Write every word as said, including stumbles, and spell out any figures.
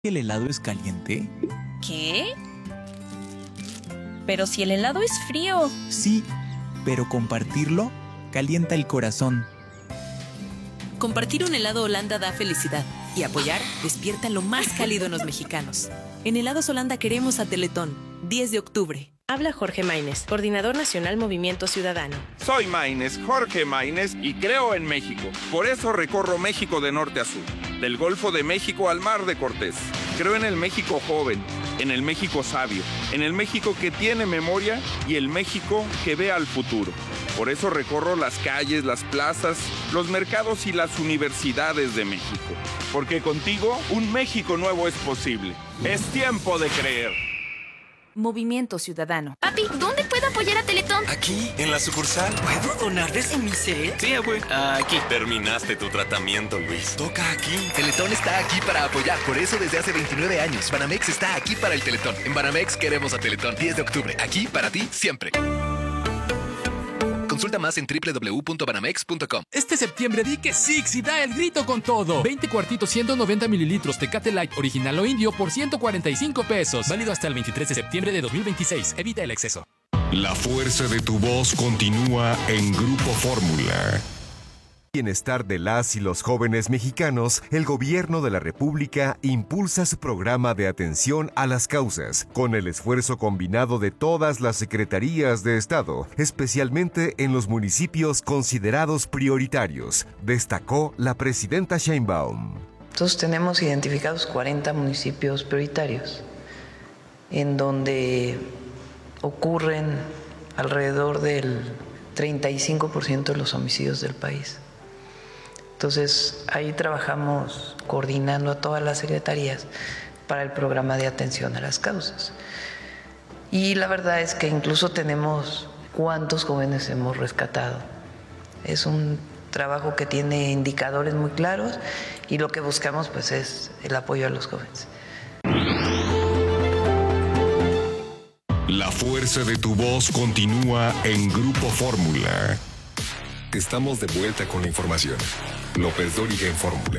¿El helado es caliente? ¿Qué? Pero si el helado es frío. Sí, pero compartirlo calienta el corazón. Compartir un helado Holanda da felicidad y apoyar despierta lo más cálido en los mexicanos. En Helados Holanda queremos a Teletón, diez de octubre. Habla Jorge Maínez, Coordinador Nacional Movimiento Ciudadano. Soy Maínez, Jorge Maínez, y creo en México. Por eso recorro México de norte a sur, del Golfo de México al Mar de Cortés. Creo en el México joven, en el México sabio, en el México que tiene memoria y el México que ve al futuro. Por eso recorro las calles, las plazas, los mercados y las universidades de México. Porque contigo, un México nuevo es posible. Es tiempo de creer. Movimiento Ciudadano. Papi, ¿dónde puedo apoyar a Teletón? Aquí, en la sucursal. ¿Puedo donar desde mi set? Sí, güey. Aquí. Terminaste tu tratamiento, Luis. Toca aquí. Teletón está aquí para apoyar. Por eso desde hace veintinueve años, Banamex está aquí para el Teletón. En Banamex queremos a Teletón. diez de octubre. Aquí para ti, siempre. Consulta más en doble u doble u doble u punto banamex punto com. Este septiembre di que Six y da el grito con todo. veinte cuartitos ciento noventa mililitros Tecate Light original o indio por ciento cuarenta y cinco pesos. Válido hasta el veintitrés de septiembre de dos mil veintiséis. Evita el exceso. La fuerza de tu voz continúa en Grupo Fórmula. Bienestar de las y los jóvenes mexicanos, el Gobierno de la República impulsa su programa de atención a las causas, con el esfuerzo combinado de todas las secretarías de Estado, especialmente en los municipios considerados prioritarios, destacó la presidenta Sheinbaum. Entonces tenemos identificados cuarenta municipios prioritarios, en donde ocurren alrededor del treinta y cinco por ciento de los homicidios del país. Entonces, ahí trabajamos coordinando a todas las secretarías para el programa de atención a las causas. Y la verdad es que incluso tenemos cuántos jóvenes hemos rescatado. Es un trabajo que tiene indicadores muy claros y lo que buscamos pues es el apoyo a los jóvenes. La fuerza de tu voz continúa en Grupo Fórmula. Estamos de vuelta con la información. López Dóriga en Fórmula.